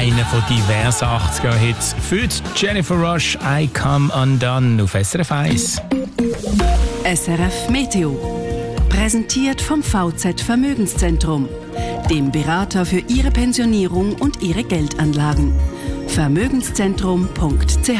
Einer von diversen 80er-Hits für Jennifer Rush, I Come Undone auf SRF 1. SRF Meteo. Präsentiert vom VZ Vermögenszentrum, dem Berater für Ihre Pensionierung und Ihre Geldanlagen. Vermögenszentrum.ch.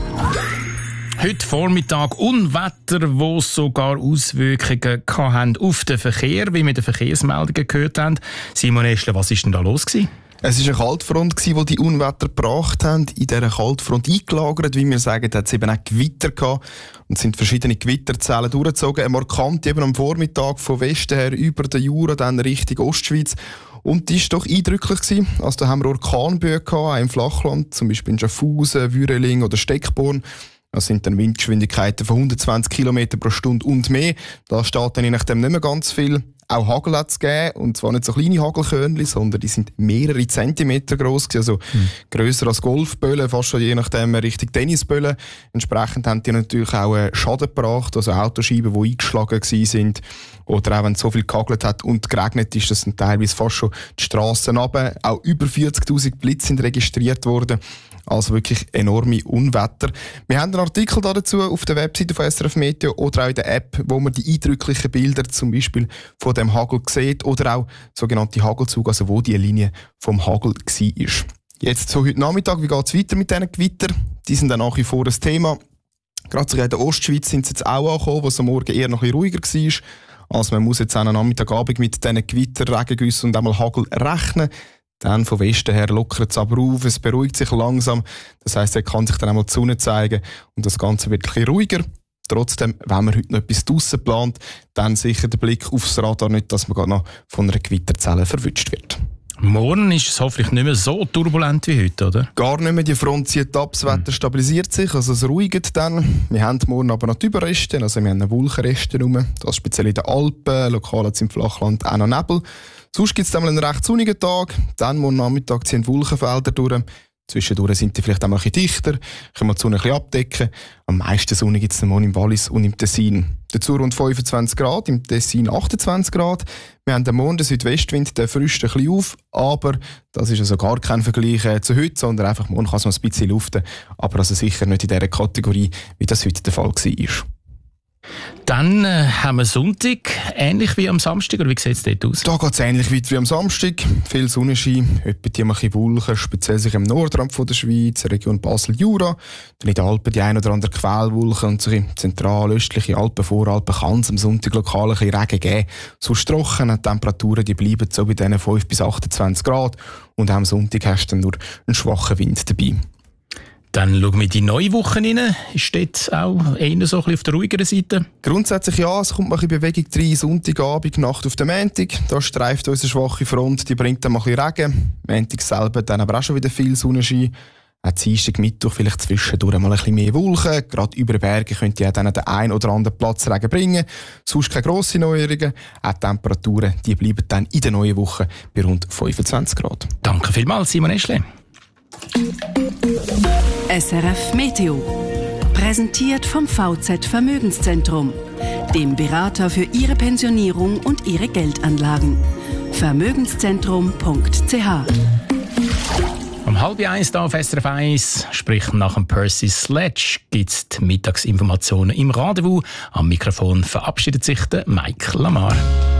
Heute Vormittag Unwetter, wo sogar Auswirkungen hatten auf den Verkehr, wie wir den Verkehrsmeldungen gehört haben. Simon Eschle, was war denn da los gewesen? Es war eine Kaltfront, die Unwetter gebracht haben. In dieser Kaltfront eingelagert, wie wir sagen, hat es eben auch Gewitter gehabt. Und sind verschiedene Gewitterzellen durchgezogen. Eine markante eben am Vormittag von Westen her über den Jura, dann Richtung Ostschweiz. Und die war doch eindrücklich gewesen. Also da haben wir Orkanböen gehabt, auch im Flachland, zum Beispiel in Schaffhausen, Würeling oder Steckborn. Das sind dann Windgeschwindigkeiten von 120 km pro Stunde und mehr. Da steht dann je nachdem nicht mehr ganz viel. Auch Hagel hat es gegeben, und zwar nicht so kleine Hagelkörnchen, sondern die sind mehrere Zentimeter gross, also grösser als Golfböllen, fast schon je nachdem Richtung Tennisböllen. Entsprechend haben die natürlich auch Schaden gebracht, also Autoscheiben, die eingeschlagen waren. Oder auch wenn es so viel gehagelt hat und geregnet ist, das sind teilweise fast schon die Strassen runter. Auch über 40'000 Blitze sind registriert worden. Also wirklich enorme Unwetter. Wir haben einen Artikel dazu auf der Webseite von SRF Meteo oder auch in der App, wo man die eindrücklichen Bilder zum Beispiel von dem Hagel sieht oder auch sogenannte Hagelzug, also wo die Linie vom Hagel war. Jetzt so heute Nachmittag, wie geht es weiter mit diesen Gewitter? Die sind dann nach wie vor ein Thema. Gerade in der Ostschweiz sind sie jetzt auch angekommen, wo es am Morgen eher noch ein bisschen ruhiger war. Also man muss jetzt am Nachmittagabend mit diesen Gewitter, Regengüssen und einmal Hagel rechnen. Dann von Westen her lockert es aber auf, es beruhigt sich langsam. Das heisst, er kann sich dann einmal die Sonne zeigen und das Ganze wird ein bisschen ruhiger. Trotzdem, wenn man heute noch etwas draussen plant, dann sicher der Blick aufs Radar, nicht, dass man gerade noch von einer Gewitterzelle verwünscht wird. Morgen ist es hoffentlich nicht mehr so turbulent wie heute, oder? Gar nicht mehr, die Front zieht ab, das Wetter stabilisiert sich, also es ruhigt dann. Wir haben morgen aber noch die Überreste, also wir haben Wolkenreste rum, das speziell in den Alpen, lokal jetzt im Flachland auch noch Nebel. Sonst gibt es dann einen recht sonnigen Tag, dann morgen Nachmittag ziehen Wolkenfelder durch. Zwischendurch sind die vielleicht auch mal ein bisschen dichter, können wir die Sonne ein bisschen abdecken. Am meisten Sonne gibt es morgen im Wallis und im Tessin. Dazu rund 25 Grad, im Tessin 28 Grad. Wir haben am Morgen den Südwestwind, der frischt ein bisschen auf, aber das ist also gar kein Vergleich zu heute, sondern einfach morgen kann es noch ein bisschen luften, aber also sicher nicht in dieser Kategorie, wie das heute der Fall war. Dann haben wir Sonntag, ähnlich wie am Samstag, oder wie sieht es dort aus? Da geht es ähnlich weit wie am Samstag. Viel Sonnenschein, etwa die ein bisschen Wolken, speziell sich im Nordrand von der Schweiz, Region Basel-Jura. Dann in den Alpen die ein oder andere Quellwolken und so in zentral-östliche Alpen, Voralpen kann es am Sonntag lokal ein bisschen Regen geben. Sonst trocken, die Temperaturen die bleiben so bei diesen 5 bis 28 Grad und auch am Sonntag hast du dann nur einen schwachen Wind dabei. Dann schauen wir in die neue Woche rein. Ist dort auch eher so ein bisschen auf der ruhigeren Seite? Grundsätzlich ja, es kommt mal ein bisschen Bewegung rein. Sonntagabend, Nacht auf den Montag. Da streift unsere schwache Front, die bringt dann mal ein bisschen Regen. Montag selber dann aber auch schon wieder viel Sonnenschein. Auch Dienstag, Mittwoch vielleicht zwischendurch mal ein bisschen mehr Wolken. Gerade über den Bergen könnte ja dann den einen oder anderen Platz Regen bringen. Sonst keine grossen Neuerungen. Auch die Temperaturen die bleiben dann in der neuen Woche bei rund 25 Grad. Danke vielmals, Simon Eschle. SRF Meteo. Präsentiert vom VZ Vermögenszentrum, dem Berater für Ihre Pensionierung und Ihre Geldanlagen. Vermögenszentrum.ch. Um 12:30 auf SRF 1, sprich nach dem Percy Sledge, gibt es die Mittagsinformationen im Rendezvous. Am Mikrofon verabschiedet sich der Mike Lamar.